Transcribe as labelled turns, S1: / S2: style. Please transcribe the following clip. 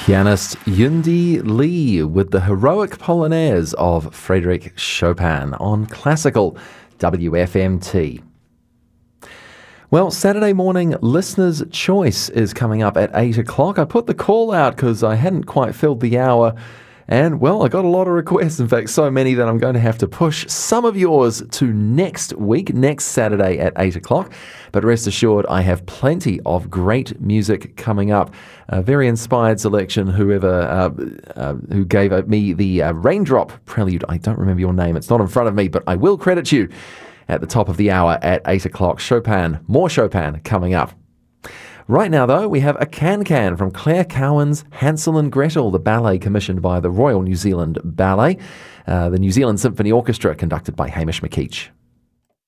S1: Pianist Yundi Lee with the heroic Polonaise of Frédéric Chopin on classical WFMT. Well, Saturday morning Listener's Choice is coming up at 8 o'clock. I put the call out because I hadn't quite filled the hour. And, well, I got a lot of requests, in fact, so many that I'm going to have to push some of yours to next week, next Saturday at 8 o'clock. But rest assured, I have plenty of great music coming up. A very inspired selection, who gave me the Raindrop Prelude. I don't remember your name. It's not in front of me, but I will credit you at the top of the hour at 8 o'clock. Chopin, more Chopin coming up. Right now, though, we have a can-can from Claire Cowan's Hansel and Gretel, the ballet commissioned by the Royal New Zealand Ballet, the New Zealand Symphony Orchestra, conducted by Hamish McKeach.